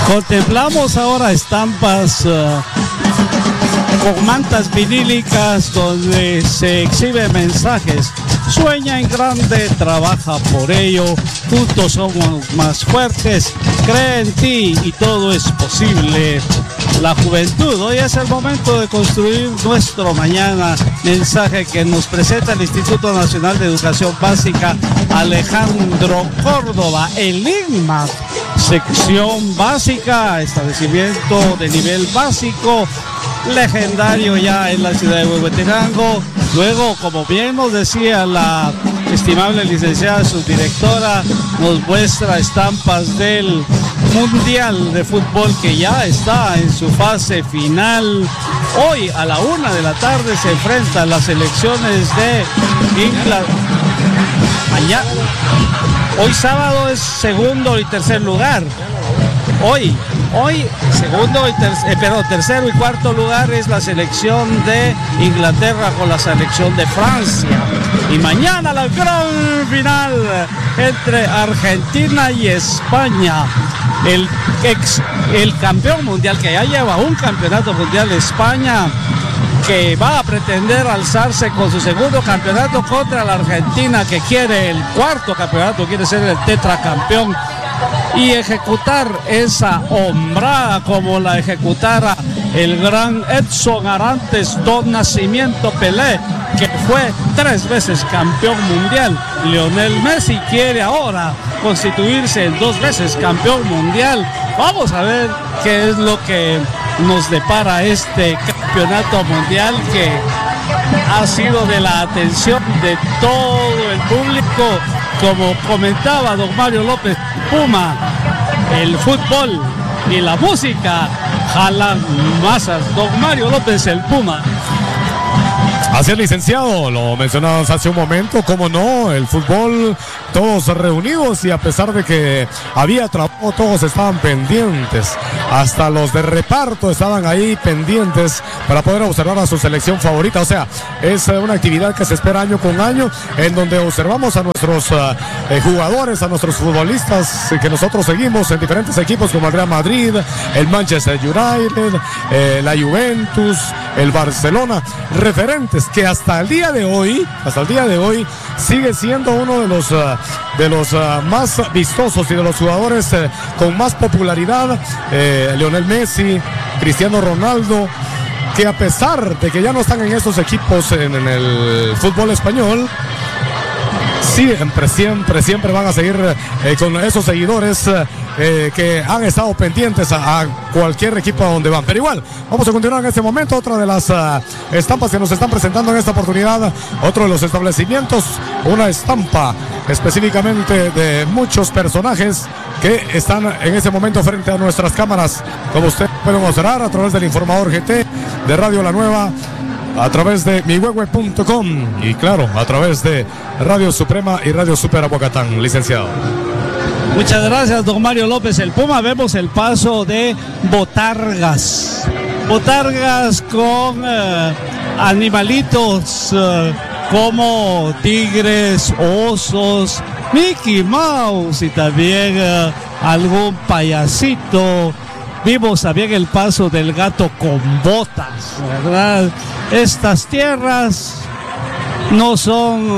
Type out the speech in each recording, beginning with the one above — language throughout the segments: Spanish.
Contemplamos ahora estampas con mantas vinílicas donde se exhiben mensajes. Sueña en grande, trabaja por ello, juntos somos más fuertes, cree en ti y todo es posible. La juventud, hoy es el momento de construir nuestro mañana. Mensaje que nos presenta el Instituto Nacional de Educación Básica Alejandro Córdoba, el INMA, sección básica, establecimiento de nivel básico, legendario ya en la ciudad de Huehuetenango. Luego, como bien nos decía la estimable licenciada subdirectora, nos muestra estampas del Mundial de Fútbol que ya está en su fase final. Hoy a la 1 de la tarde se enfrentan las selecciones de Inglaterra. Hoy sábado es segundo y tercer lugar. Hoy segundo y tercero y cuarto lugar es la selección de Inglaterra con la selección de Francia. Y mañana la gran final entre Argentina y España. El campeón mundial, que ya lleva un campeonato mundial, España, que va a pretender alzarse con su segundo campeonato contra la Argentina, que quiere el cuarto campeonato, quiere ser el tetracampeón y ejecutar esa hombrada como la ejecutara el gran Edson Arantes do Nascimento Pelé, que fue 3 veces campeón mundial. Lionel Messi quiere ahora constituirse en 2 veces campeón mundial. Vamos a ver qué es lo que nos depara este campeonato mundial, que ha sido de la atención de todo el público. Como comentaba don Mario López, Puma, el fútbol y la música jalan masas. Don Mario López, el Puma. Así es, licenciado, lo mencionabas hace un momento, cómo no, el fútbol, todos reunidos, y a pesar de que había trabajo, todos estaban pendientes, hasta los de reparto estaban ahí pendientes para poder observar a su selección favorita. O sea, es una actividad que se espera año con año, en donde observamos a nuestros jugadores, a nuestros futbolistas que nosotros seguimos en diferentes equipos como el Real Madrid, el Manchester United, la Juventus, el Barcelona, referentes que hasta el día de hoy sigue siendo uno de los más vistosos y de los jugadores con más popularidad. Lionel Messi, Cristiano Ronaldo, que a pesar de que ya no están en estos equipos en el fútbol español, siempre van a seguir con esos seguidores que han estado pendientes a cualquier equipo a donde van. Pero igual, vamos a continuar en este momento. Otra de las estampas que nos están presentando en esta oportunidad, otro de los establecimientos, una estampa específicamente de muchos personajes que están en ese momento frente a nuestras cámaras, como ustedes pueden observar a través del informador GT de Radio La Nueva, a través de mihuehue.com y claro, a través de Radio Suprema y Radio Super Aguacatán, licenciado. Muchas gracias, don Mario López, el Puma. Vemos el paso de botargas con animalitos como tigres, osos, Mickey Mouse y también algún payasito. Vimos también el paso del gato con botas, ¿verdad? Estas tierras no son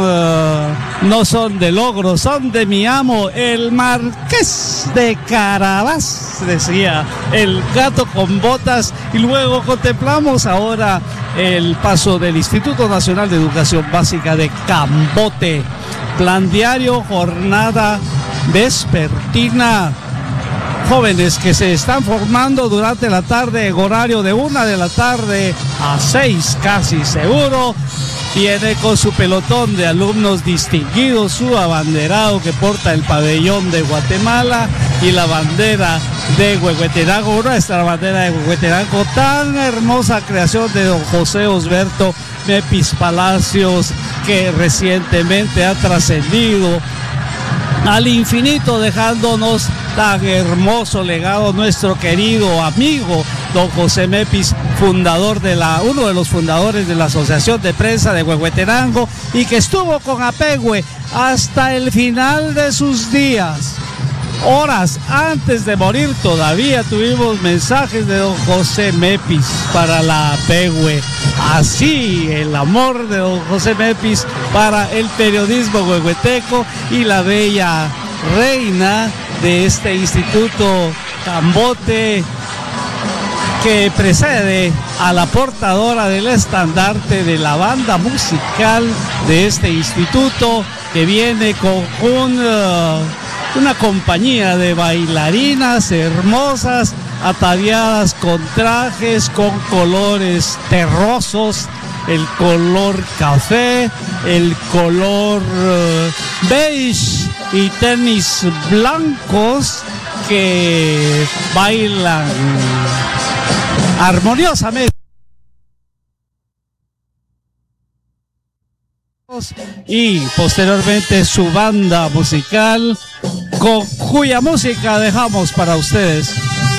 de Logro, son de mi amo, el Marqués de Carabás, decía el gato con botas. Y luego contemplamos ahora el paso del Instituto Nacional de Educación Básica de Cambote. Plan diario, jornada vespertina. Jóvenes que se están formando durante la tarde en horario de 1 de la tarde a 6 casi seguro. Viene con su pelotón de alumnos distinguidos, su abanderado que porta el pabellón de Guatemala y la bandera de Huehuetenango, nuestra bandera de Huehuetenango, tan hermosa creación de don José Osberto Mepis Palacios, que recientemente ha trascendido al infinito, dejándonos tan hermoso legado nuestro querido amigo don José Mepis, uno de los fundadores de la Asociación de Prensa de Huehuetenango, y que estuvo con Apehue hasta el final de sus días. Horas antes de morir todavía tuvimos mensajes de don José Mepis para la Pehue. Así el amor de don José Mepis para el periodismo huehueteco y la bella reina de este instituto Cambote, que precede a la portadora del estandarte de la banda musical de este instituto, que viene con una compañía de bailarinas hermosas, ataviadas con trajes con colores terrosos, el color café, el color beige y tenis blancos, que bailan armoniosamente y posteriormente su banda musical, con cuya música dejamos para ustedes